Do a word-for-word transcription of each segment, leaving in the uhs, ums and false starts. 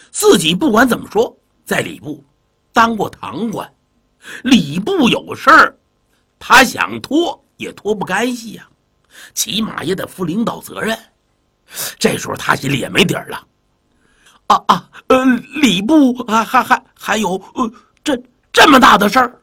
自己不管怎么说，在礼部当过堂官，礼部有事儿，他想拖也拖不干系呀、啊，起码也得负领导责任。这时候他心里也没底儿了。啊啊，呃，礼部还还还还有呃这这么大的事儿。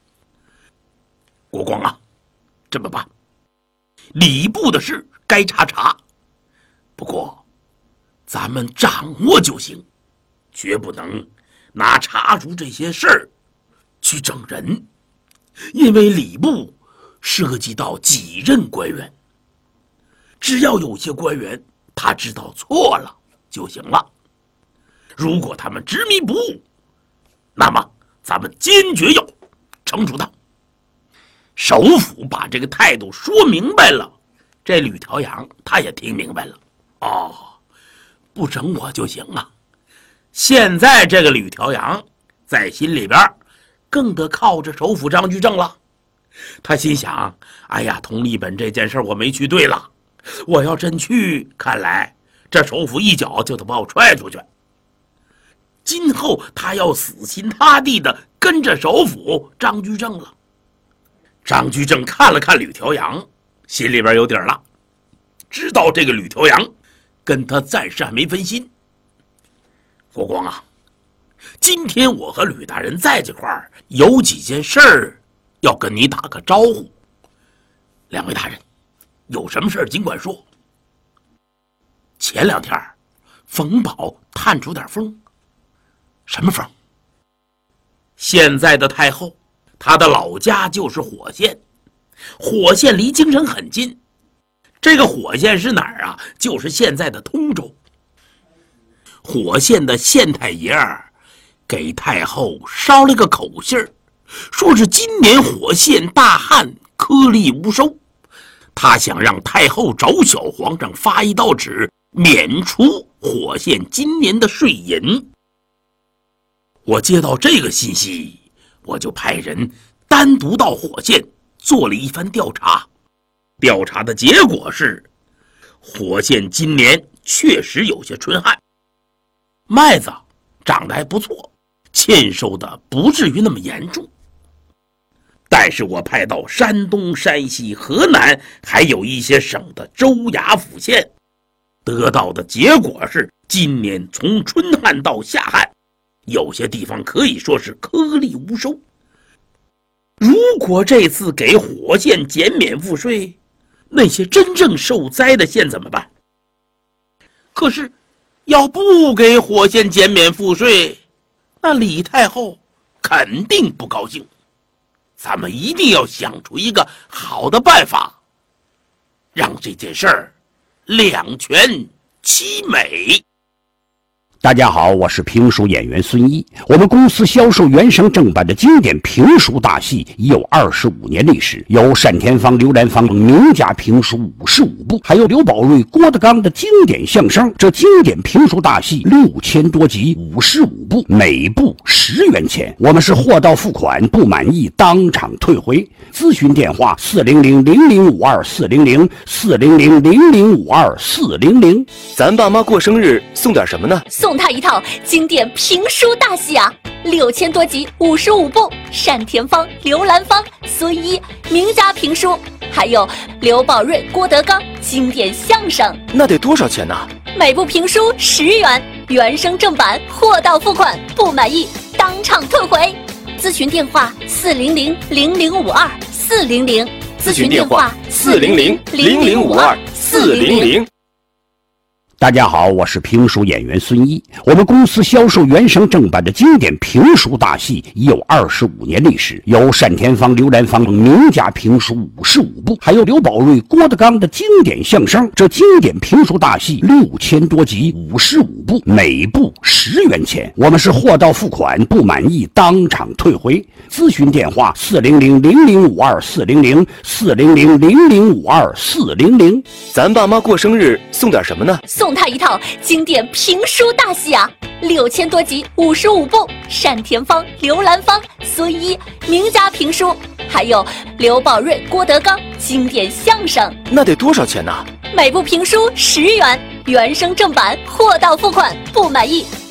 国光啊，这么办？礼部的事该查查，不过咱们掌握就行，绝不能拿查出这些事儿去整人，因为礼部涉及到几任官员，只要有些官员他知道错了就行了。如果他们执迷不悟，那么咱们坚决要惩处他。首府把这个态度说明白了，这吕调阳他也听明白了。哦，不整我就行啊。现在这个吕调阳在心里边更得靠着首府张居正了。他心想，哎呀，同立本这件事我没去对了，我要真去，看来这首府一脚就得把我踹出去。今后他要死心塌地的跟着首府张居正了。张居正看了看吕调阳，心里边有底儿了，知道这个吕调阳跟他暂时还没分心。国光啊，今天我和吕大人在这块儿有几件事儿要跟你打个招呼。两位大人，有什么事儿尽管说。前两天冯保探出点风。什么风？现在的太后她的老家就是火县，火县离京城很近。这个火县是哪儿啊？就是现在的通州。火县的县太爷儿给太后捎了个口信儿，说是今年火县大旱，颗粒无收，他想让太后找小皇上发一道旨，免除火县今年的税银。我接到这个信息，我就派人单独到火县做了一番调查。调查的结果是，火县今年确实有些春旱，麦子长得还不错，欠收的不至于那么严重。但是我派到山东、山西、河南还有一些省的州衙府县，得到的结果是，今年从春旱到夏旱，有些地方可以说是颗粒无收。如果这次给火县减免赋税，那些真正受灾的县怎么办？可是要不给火县减免赋税，那李太后肯定不高兴。咱们一定要想出一个好的办法，让这件事儿两全其美。 大家好，我是评书演员孙一。我们公司销售原声正版的经典评书大戏已有二十五年历史，有单田芳、刘兰芳名家评书五十五部，还有刘宝瑞、郭德纲的经典相声。这经典评书大戏六千多集，五十五部，每部十元钱。我们是货到付款，不满意当场退回。咨询电话：四零零零零五二四零零四零零零零五二四零零。 咱爸妈过生日送点什么呢？ 送他一套经典评书大戏啊，六千多集，五十五部，单田芳、刘兰芳、孙一名家评书，还有刘宝瑞、郭德纲经典相声。 那得多少钱呢？ 每部评书十元，原声正版，货到付款，不满意当场退回。咨询电话：四零零零零五二四零零。 咨询电话：四零零零零五二四零零。 大家好，我是评书演员孙一。我们公司销售原声正版的经典评书大戏已有二十五年历史，有单田芳、刘兰芳名家评书五十五部，还有刘宝瑞、郭德纲的经典相声。这经典评书大戏六千多集，五十五部，每部十元钱。我们是货到付款，不满意当场退回。咨询电话：四零零零零五二四零零四零零零零五二四零零。 咱爸妈过生日送点什么呢？ 送他一套经典评书大戏啊，六千多集，五十五部，单田芳、刘兰芳、孙一名家评书，还有刘宝瑞、郭德纲经典相声。 那得多少钱呢？ 每部评书十元，原声正版，货到付款，不满意